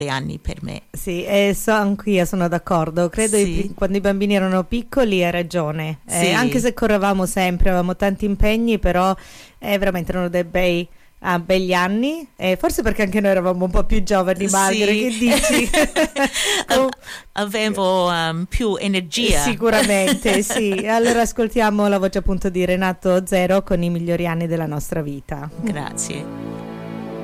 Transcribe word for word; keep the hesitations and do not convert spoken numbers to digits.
anni per me. Sì, e so, anch'io sono d'accordo. Credo Sì. i, quando i bambini erano piccoli hai ragione. Eh, Sì. anche se correvamo sempre, avevamo tanti impegni, però eh, veramente erano dei bei, ah, begli anni. E forse perché anche noi eravamo un po' più giovani, Margaret, Sì. che dici? Ave- Avevo um, più energia. Sicuramente, sì. Allora ascoltiamo la voce appunto di Renato Zero con i migliori anni della nostra vita. Grazie.